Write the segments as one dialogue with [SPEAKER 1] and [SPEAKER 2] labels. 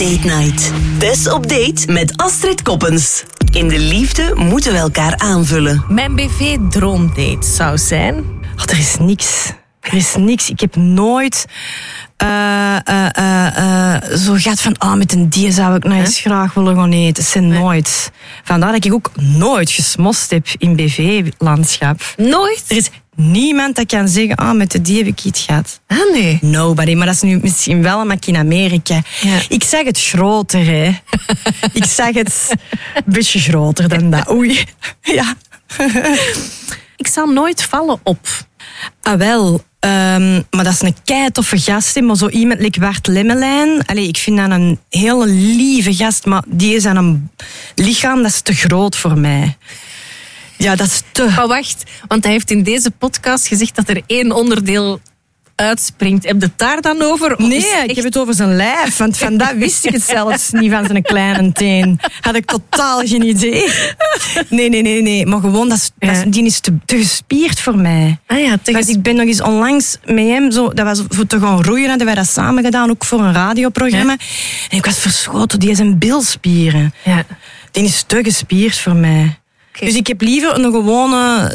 [SPEAKER 1] Date Night. Tess op date met Astrid Koppens. In de liefde moeten we elkaar aanvullen.
[SPEAKER 2] Mijn BV-droomdate zou zijn...
[SPEAKER 3] Er is niks. Er is niks. Ik heb nooit zo gehad van... met een die zou ik nou eens graag willen gaan eten. Het is nooit. Vandaar dat ik ook nooit gesmost heb in BV-landschap.
[SPEAKER 2] Nooit?
[SPEAKER 3] Er is niemand dat kan zeggen... met de die heb ik iets gehad.
[SPEAKER 2] Ah, nee.
[SPEAKER 3] Nobody. Maar dat is nu misschien wel, maar in Amerika.
[SPEAKER 2] Ja.
[SPEAKER 3] Ik zag het groter, hè. Ik zag het een beetje groter dan dat. Oei. Ja.
[SPEAKER 2] Ik zal nooit vallen op.
[SPEAKER 3] Ah, wel. Maar dat is een keitoffe gast, hè. Maar zo iemand like Bart Lemmelijn. Allee, ik vind dat een hele lieve gast, maar die is aan een lichaam dat is te groot voor mij. Ja, dat is te...
[SPEAKER 2] Maar wacht, want hij heeft in deze podcast gezegd dat er 1 onderdeel uitspringt. Heb je het daar dan over? Of
[SPEAKER 3] Nee,
[SPEAKER 2] is het
[SPEAKER 3] ik heb het over zijn lijf. Want van dat wist ik het zelfs niet, van zijn kleine teen. Had ik totaal geen idee. Nee. Maar gewoon, die is te gespierd voor mij.
[SPEAKER 2] Ah ja,
[SPEAKER 3] Want ik ben nog eens onlangs met hem, dat was voor te gaan roeien, hadden wij dat samen gedaan, ook voor een radioprogramma. Ja. En ik was verschoten, die is een bilspieren.
[SPEAKER 2] Ja.
[SPEAKER 3] Die is te gespierd voor mij. Okay. Dus ik heb liever een gewone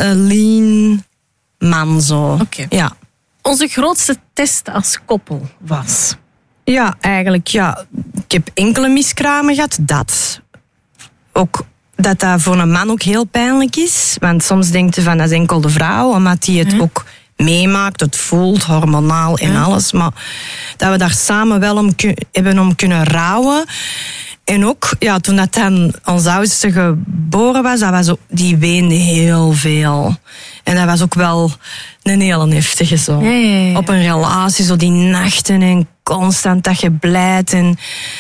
[SPEAKER 3] lean man zo.
[SPEAKER 2] Okay.
[SPEAKER 3] Ja.
[SPEAKER 2] Onze grootste test als koppel was?
[SPEAKER 3] Ja, eigenlijk, ja. Ik heb enkele miskramen gehad. Dat. Ook dat voor een man ook heel pijnlijk is. Want soms denkt je van, dat is enkel de vrouw, omdat die het ook meemaakt, het voelt, hormonaal en alles. Maar dat we daar samen wel hebben om kunnen rouwen. En ook, ja, toen dat dan ons oudste geboren was, die weende heel veel. En dat was ook wel een hele heftige zo.
[SPEAKER 2] Ja.
[SPEAKER 3] Op een relatie, zo die nachten en constant dat je blijft. En,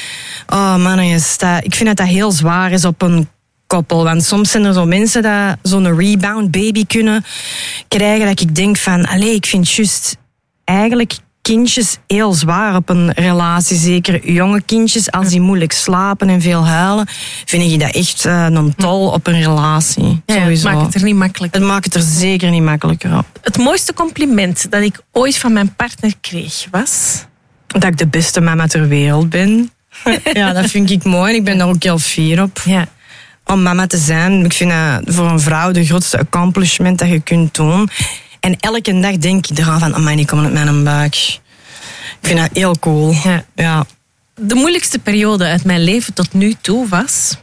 [SPEAKER 3] oh man, ik vind dat heel zwaar is op een koppel. Want soms zijn er zo mensen dat zo'n rebound baby kunnen krijgen, dat ik denk van, ik vind juist eigenlijk kindjes heel zwaar op een relatie. Zeker jonge kindjes, als die moeilijk slapen en veel huilen, vind ik dat echt een tol op een relatie.
[SPEAKER 2] Ja, het maakt het er niet makkelijker.
[SPEAKER 3] Het maakt het er zeker niet makkelijker op.
[SPEAKER 2] Het mooiste compliment dat ik ooit van mijn partner kreeg was...
[SPEAKER 3] Dat ik de beste mama ter wereld ben. Ja, dat vind ik mooi en ik ben daar ook heel fier op.
[SPEAKER 2] Ja.
[SPEAKER 3] Om mama te zijn. Ik vind dat voor een vrouw de grootste accomplishment dat je kunt doen. En elke dag denk ik eraan van, amai, ik kom uit mijn buik. Ik vind dat heel cool. Ja.
[SPEAKER 2] De moeilijkste periode uit mijn leven tot nu toe was?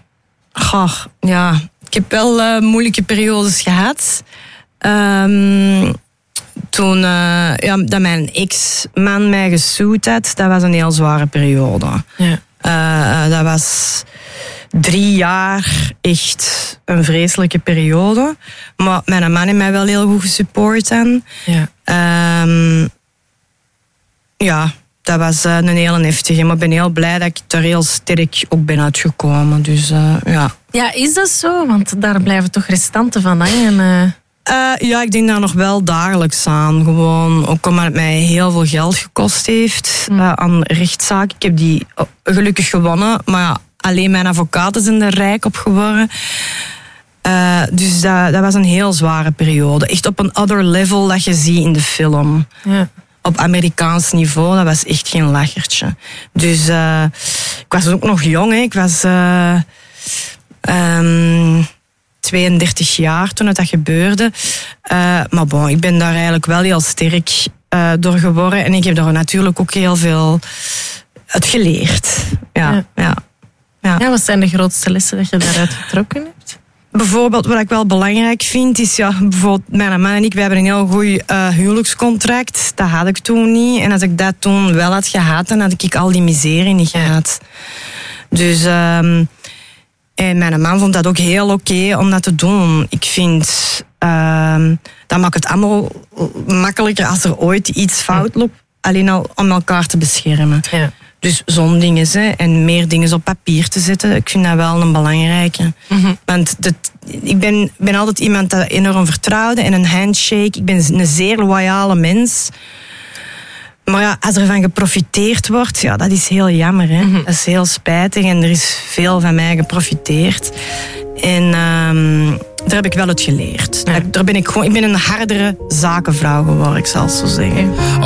[SPEAKER 3] Ja, ik heb wel moeilijke periodes gehad. Toen dat mijn ex-man mij gesuwd had, dat was een heel zware periode.
[SPEAKER 2] Ja.
[SPEAKER 3] Dat was 3 jaar echt een vreselijke periode. Maar mijn man heeft mij wel heel goed gesupport aan.
[SPEAKER 2] Ja.
[SPEAKER 3] Dat was een hele heftige. Maar ik ben heel blij dat ik er heel sterk ook ben uitgekomen. Dus ja.
[SPEAKER 2] Ja, is dat zo? Want daar blijven toch restanten van hangen.
[SPEAKER 3] Ja, ik denk daar nog wel dagelijks aan. Gewoon, ook omdat het mij heel veel geld gekost heeft aan rechtszaken. Ik heb die gelukkig gewonnen. Maar ja, alleen mijn advocaten zijn er rijk op geworden. Dus dat was een heel zware periode. Echt op een other level dat je ziet in de film.
[SPEAKER 2] Ja.
[SPEAKER 3] Op Amerikaans niveau, dat was echt geen lachertje. Dus ik was ook nog jong. Hè. Ik was 32 jaar toen dat gebeurde. Maar bon, ik ben daar eigenlijk wel heel sterk door geworden. En ik heb daar natuurlijk ook heel veel uit geleerd. Ja.
[SPEAKER 2] Wat zijn de grootste lessen dat je daaruit getrokken hebt?
[SPEAKER 3] Bijvoorbeeld, wat ik wel belangrijk vind, is bijvoorbeeld mijn man en ik, we hebben een heel goed huwelijkscontract. Dat had ik toen niet. En als ik dat toen wel had gehad, dan had ik al die miserie niet gehad. Dus, en mijn man vond dat ook heel oké om dat te doen. Ik vind, dat maakt het allemaal makkelijker als er ooit iets fout loopt. Alleen al om elkaar te beschermen. Ja. Dus zo'n dingen, en meer dingen op papier te zetten, ik vind dat wel een belangrijke. Mm-hmm. Want ik ben altijd iemand dat enorm vertrouwde en een handshake. Ik ben een zeer loyale mens. Maar ja, als er van geprofiteerd wordt, ja, dat is heel jammer. Hè? Mm-hmm. Dat is heel spijtig en er is veel van mij geprofiteerd. En daar heb ik wel uit geleerd. Ja. Ik ben een hardere zakenvrouw geworden, ik zal het zo zeggen.